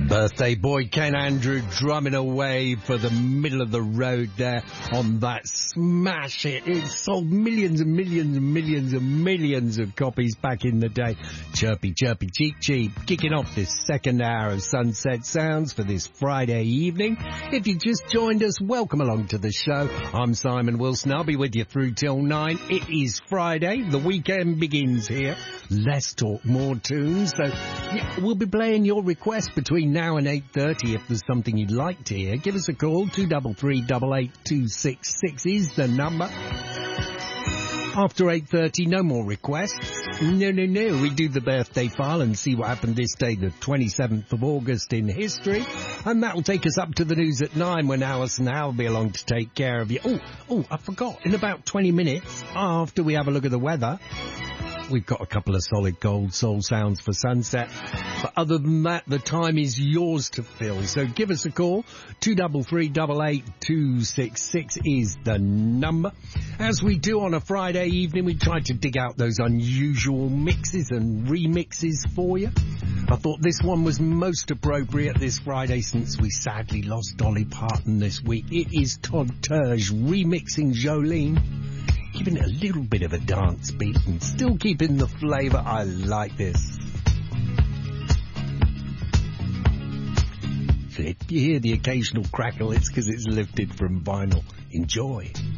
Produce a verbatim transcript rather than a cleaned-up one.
Birthday boy Ken Andrew drumming away for the middle of the road there on that smash hit. It sold millions and millions and millions and millions of copies back in the day. Chirpy, chirpy, cheep, cheep. Kicking off this second hour of Sunset Sounds for this Friday evening. If you just joined us, welcome along to the show. I'm Simon Wilson. I'll be with you through till nine. It is Friday. The weekend begins here. Less talk, more tunes. So yeah, we'll be playing your request between now and eight thirty. If there's something you'd like to hear, give us a call. two three three, eight eight two six six is the number. After eight thirty, no more requests. No, no, no. We do the birthday file and see what happened this day, the twenty-seventh of August in history. And that'll take us up to the news at nine when Alison Howe will be along to take care of you. Oh, oh, I forgot. In about twenty minutes, after we have a look at the weather, we've got a couple of solid gold soul sounds for sunset. But other than that, the time is yours to fill. So give us a call. two three three, eight eight two six six is the number. As we do on a Friday evening, we try to dig out those unusual mixes and remixes for you. I thought this one was most appropriate this Friday since we sadly lost Dolly Parton this week. It is Todd Terje remixing Jolene, giving it a little bit of a dance beat and still keeping the flavour. I like this. If you hear the occasional crackle, it's because it's lifted from vinyl. Enjoy.